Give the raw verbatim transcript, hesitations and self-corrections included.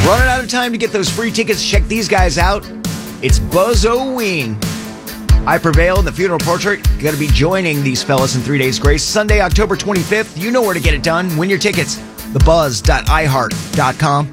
Running out of time to get those free tickets. Check these guys out. It's Buzzoween. I Prevail in the Funeral Portrait. Going to be joining these fellas in Three Days Grace. Sunday, October twenty-fifth. You know where to get it done. Win your tickets. the buzz dot i heart dot com.